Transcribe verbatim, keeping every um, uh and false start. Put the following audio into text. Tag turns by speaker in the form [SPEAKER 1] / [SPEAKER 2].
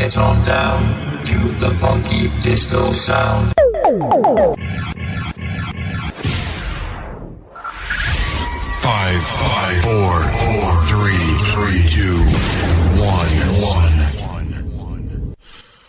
[SPEAKER 1] Get on down to the funky disco sound. Five, five, four, four, three, three, two, one.